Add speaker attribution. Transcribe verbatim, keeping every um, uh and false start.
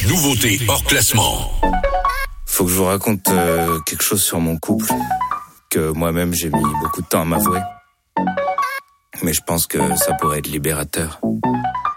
Speaker 1: nouveautés hors classement.
Speaker 2: Faut que je vous raconte euh, quelque chose sur mon couple que moi-même j'ai mis beaucoup de temps à m'avouer. Mais je pense que ça pourrait être libérateur.